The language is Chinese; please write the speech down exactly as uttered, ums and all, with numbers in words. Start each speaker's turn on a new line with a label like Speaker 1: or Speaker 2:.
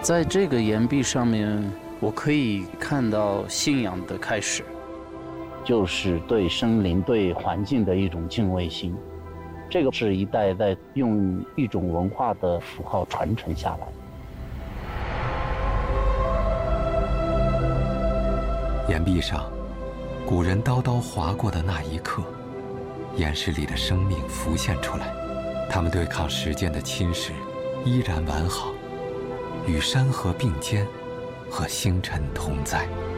Speaker 1: 在这个岩壁上面，我可以看到信仰的开始，就是对生灵、对环境的一种敬畏心。这个是一代代用一种文化的符号传承下来。
Speaker 2: 岩壁上，古人刀刀划过的那一刻，岩石里的生命浮现出来，他们对抗时间的侵蚀，依然完好，与山河并肩，和星辰同在。